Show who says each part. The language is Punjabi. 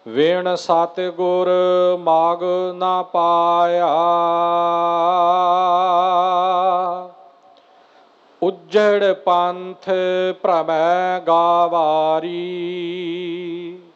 Speaker 1: ਵੇਣ ਸਤਿਗੁਰ ਮਾਗ ਨਾ ਪਾਇਆ। ਉੱਜੜ ਪੰਥ ਭ੍ਰਮੈ ਗਾਵਾਰੀ।